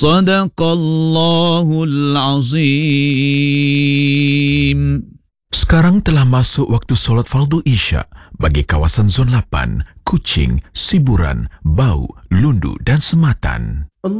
Sadaqallahul azim. Sekarang telah masuk waktu solat fardu Isya bagi kawasan Zon 8, Kuching, Siburan, Bau, Lundu dan Sematan.